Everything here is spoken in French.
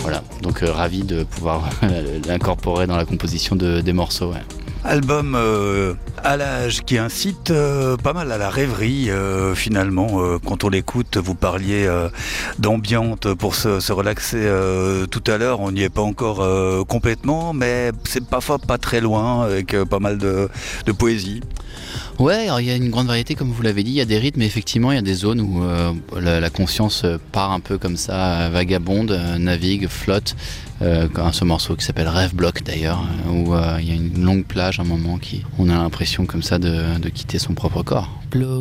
Voilà, donc ravi de pouvoir l'incorporer dans la composition des morceaux. Ouais. Album à l'âge qui incite pas mal à la rêverie finalement. Quand on l'écoute, vous parliez d'ambiante pour se relaxer tout à l'heure. On n'y est pas encore complètement, mais c'est parfois pas très loin avec pas mal de poésie. Ouais, alors il y a une grande variété, comme vous l'avez dit. Il y a des rythmes, mais effectivement, il y a des zones où la conscience part un peu comme ça, vagabonde, navigue, flotte. Comme ce morceau qui s'appelle Rêve Bloc d'ailleurs, où il y a une longue plage, un moment on a l'impression comme ça de quitter son propre corps. Bloqué.